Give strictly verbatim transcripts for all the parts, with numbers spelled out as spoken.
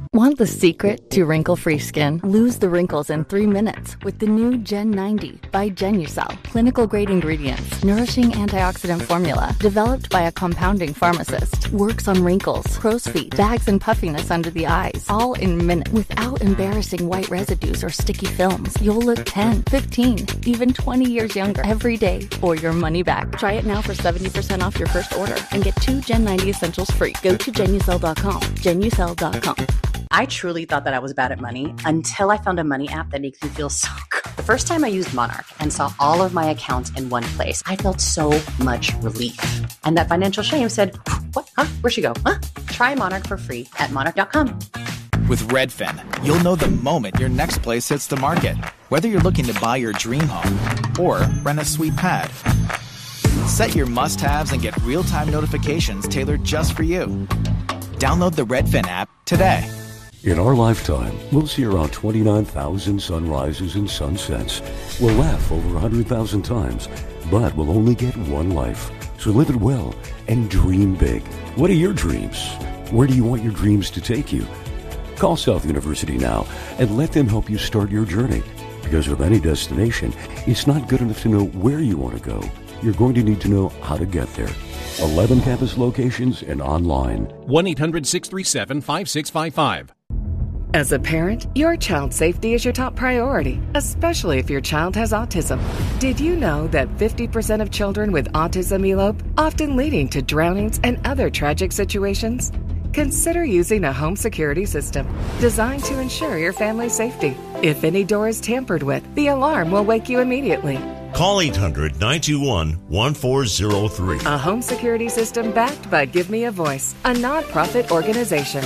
Want the secret to wrinkle-free skin? Lose the wrinkles in three minutes with the new Gen ninety by Genucel. Clinical-grade ingredients, nourishing antioxidant formula, developed by a compounding pharmacist. Works on wrinkles, crow's feet, bags and puffiness under the eyes, all in minutes without embarrassing white residues or sticky films. You'll look ten, fifteen, even twenty years younger every day or your money back. Try it now for seventy percent off your first order and get two Gen ninety essentials free. Go to Genucel dot com. Genucel dot com. I truly thought that I was bad at money until I found a money app that makes me feel so good. The first time I used Monarch and saw all of my accounts in one place, I felt so much relief. And that financial shame said, what? Huh? Where'd she go? Huh? Try Monarch for free at monarch dot com. With Redfin, you'll know the moment your next place hits the market. Whether you're looking to buy your dream home or rent a sweet pad. Set your must-haves and get real-time notifications tailored just for you. Download the Redfin app today. In our lifetime, we'll see around twenty-nine thousand sunrises and sunsets. We'll laugh over one hundred thousand times, but we'll only get one life. So live it well and dream big. What are your dreams? Where do you want your dreams to take you? Call South University now and let them help you start your journey. Because with any destination, it's not good enough to know where you want to go. You're going to need to know how to get there. eleven campus locations and online. one eight hundred six three seven five six five five. As a parent, your child's safety is your top priority, especially if your child has autism. Did you know that fifty percent of children with autism elope, often leading to drownings and other tragic situations? Consider using a home security system designed to ensure your family's safety. If any door is tampered with, the alarm will wake you immediately. Call eight hundred nine two one one four zero three. A home security system backed by Give Me a Voice, a nonprofit organization.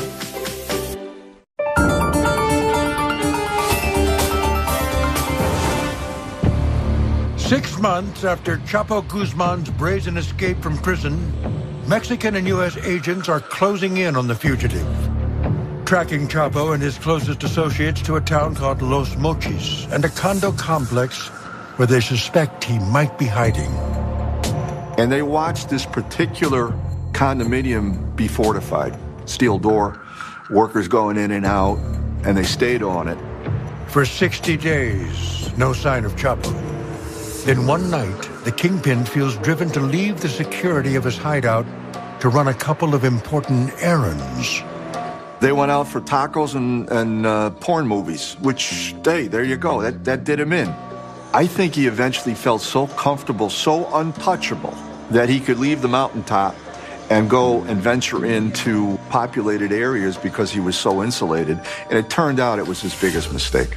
Six months after Chapo Guzman's brazen escape from prison, Mexican and U S agents are closing in on the fugitive, tracking Chapo and his closest associates to a town called Los Mochis and a condo complex where they suspect he might be hiding. And they watched this particular condominium be fortified. Steel door, workers going in and out, and they stayed on it. For sixty days, no sign of Chapo. Then one night, the kingpin feels driven to leave the security of his hideout to run a couple of important errands. They went out for tacos and, and uh, porn movies, which, hey, there you go, that, that did him in. I think he eventually felt so comfortable, so untouchable, that he could leave the mountaintop and go and venture into populated areas because he was so insulated. And it turned out it was his biggest mistake.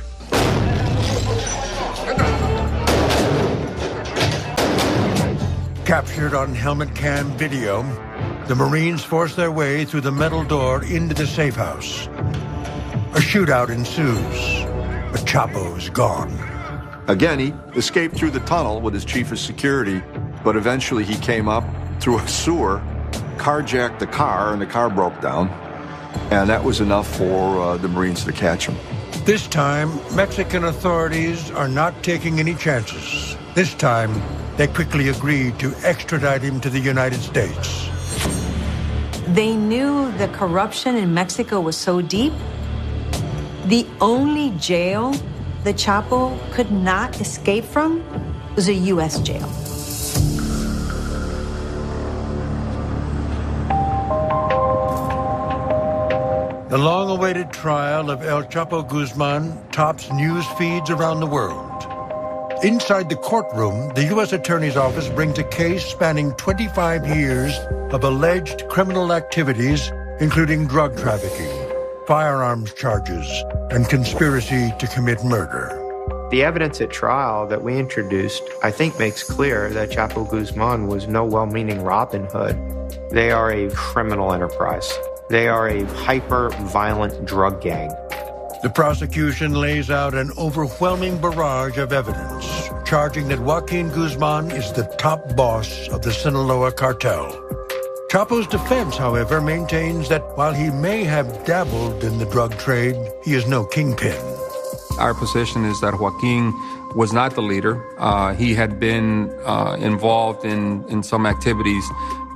Captured on helmet cam video, the Marines force their way through the metal door into the safe house. A shootout ensues, but Chapo's gone. Again, he escaped through the tunnel with his chief of security, but eventually he came up through a sewer, carjacked the car, and the car broke down. And that was enough for uh, the Marines to catch him. This time, Mexican authorities are not taking any chances. This time, they quickly agreed to extradite him to the United States. They knew the corruption in Mexico was so deep. The only jail the Chapo could not escape from was a U S jail. The long-awaited trial of El Chapo Guzman tops news feeds around the world. Inside the courtroom, the U S Attorney's Office brings a case spanning twenty-five years of alleged criminal activities, including drug trafficking, firearms charges, and conspiracy to commit murder. The evidence at trial that we introduced, I think, makes clear that Chapo Guzman was no well-meaning Robin Hood. They are a criminal enterprise. They are a hyper-violent drug gang. The prosecution lays out an overwhelming barrage of evidence, charging that Joaquin Guzman is the top boss of the Sinaloa cartel. Chapo's defense, however, maintains that while he may have dabbled in the drug trade, he is no kingpin. Our position is that Joaquin was not the leader. Uh, he had been uh, involved in, in some activities,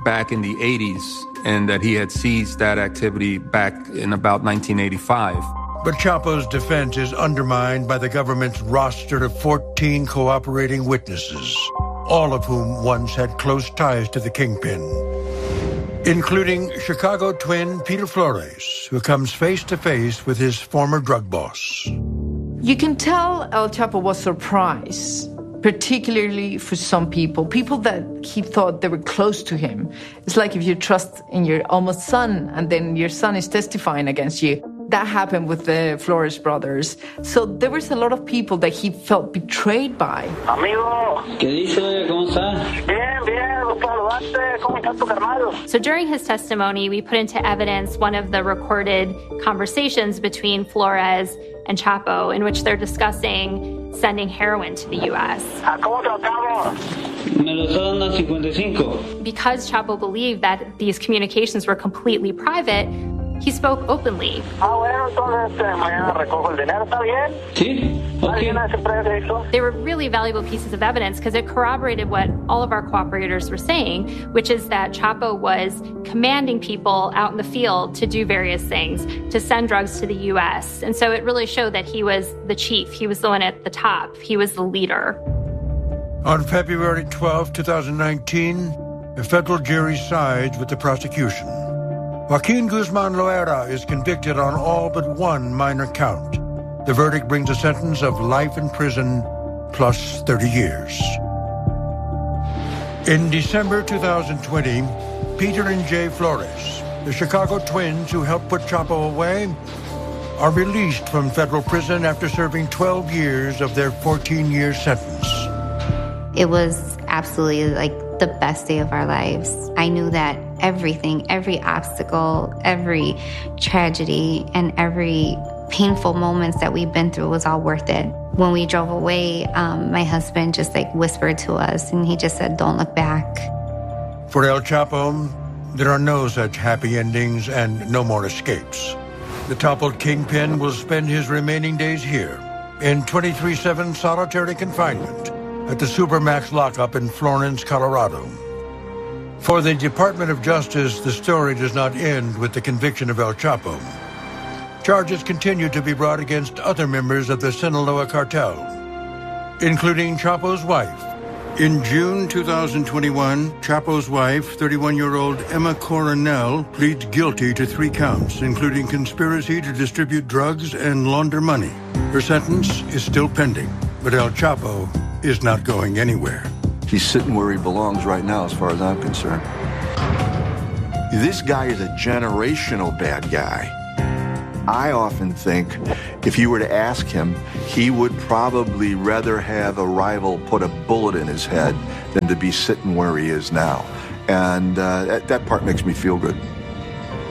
back in the eighties and that he had seized that activity back in about nineteen eighty-five. But Chapo's defense is undermined by the government's roster of fourteen cooperating witnesses, all of whom once had close ties to the kingpin, including Chicago twin Peter Flores, who comes face to face with his former drug boss. You can tell El Chapo was surprised, particularly for some people, people that he thought they were close to him. It's like if you trust in your almost son and then your son is testifying against you. That happened with the Flores brothers. So there was a lot of people that he felt betrayed by. Amigo, ¿qué dice? ¿Cómo estás? Bien, bien, gusto saludarte. ¿Cómo está tu carnal? So during his testimony, we put into evidence one of the recorded conversations between Flores and Chapo, in which they're discussing sending heroin to the U S. ¿Cómo tratamos? Me lo está dando cincuenta y cinco. Because Chapo believed that these communications were completely private, he spoke openly. Ah, bueno, entonces mañana recojo el dinero, ¿está bien? Sí, okay. They were really valuable pieces of evidence because it corroborated what all of our cooperators were saying, which is that Chapo was commanding people out in the field to do various things, to send drugs to the U S. And so it really showed that he was the chief. He was the one at the top. He was the leader. On February twelfth, twenty nineteen, a federal jury sides with the prosecution. Joaquin Guzman Loera is convicted on all but one minor count. The verdict brings a sentence of life in prison plus thirty years. In December twenty twenty, Peter and Jay Flores, the Chicago twins who helped put Chapo away, are released from federal prison after serving twelve years of their fourteen-year sentence. It was absolutely like the best day of our lives. I knew that everything, every obstacle, every tragedy, and every painful moments that we've been through was all worth it. When we drove away, um, my husband just like whispered to us, and he just said, "Don't look back." For El Chapo, there are no such happy endings and no more escapes. The toppled kingpin will spend his remaining days here in twenty-three seven solitary confinement at the Supermax lockup in Florence, Colorado. For the Department of Justice, the story does not end with the conviction of El Chapo. Charges continue to be brought against other members of the Sinaloa cartel, including Chapo's wife. In June twenty twenty-one, Chapo's wife, thirty-one-year-old Emma Coronel, pleads guilty to three counts, including conspiracy to distribute drugs and launder money. Her sentence is still pending, but El Chapo is not going anywhere. He's sitting where he belongs right now, as far as I'm concerned. This guy is a generational bad guy. I often think if you were to ask him, he would probably rather have a rival put a bullet in his head than to be sitting where he is now. And uh, that, that part makes me feel good.